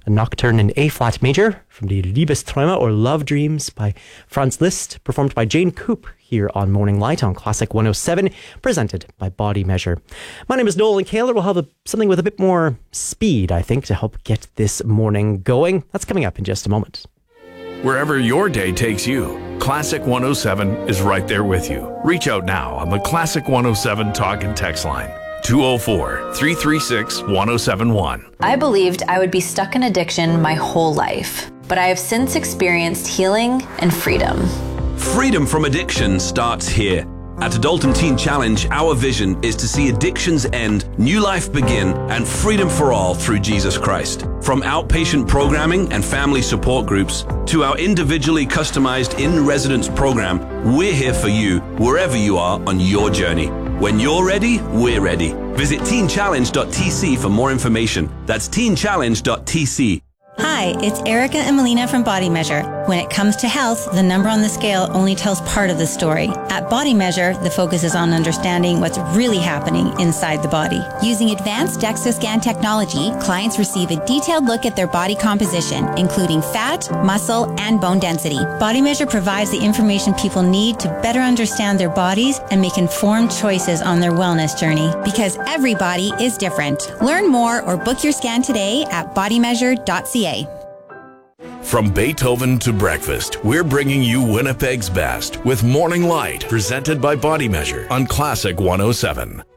a nocturne in A-flat major from the Liebesträume or Love Dreams by Franz Liszt, performed by Jane Coop here on Morning Light on Classic 107, presented by Body Measure. My name is Noel, and Kayla will have something with a bit more speed, I think, to help get this morning going. That's coming up in just a moment. Wherever your day takes you, Classic 107 is right there with you. Reach out now on the Classic 107 talk and text line. 204-336-1071. I believed I would be stuck in addiction my whole life, but I have since experienced healing and freedom. Freedom from addiction starts here. At Adultum Teen Challenge, our vision is to see addictions end, new life begin, and freedom for all through Jesus Christ. From outpatient programming and family support groups to our individually customized in-residence program, we're here for you wherever you are on your journey. When you're ready, we're ready. Visit teenchallenge.tc for more information. That's teenchallenge.tc. Hi, it's Erica and Melina from Body Measure. When it comes to health, the number on the scale only tells part of the story. At Body Measure, the focus is on understanding what's really happening inside the body. Using advanced DEXA scan technology, clients receive a detailed look at their body composition, including fat, muscle, and bone density. Body Measure provides the information people need to better understand their bodies and make informed choices on their wellness journey. Because every body is different. Learn more or book your scan today at bodymeasure.ca. From Beethoven to breakfast, we're bringing you Winnipeg's best with Morning Light, presented by Body Measure on Classic 107.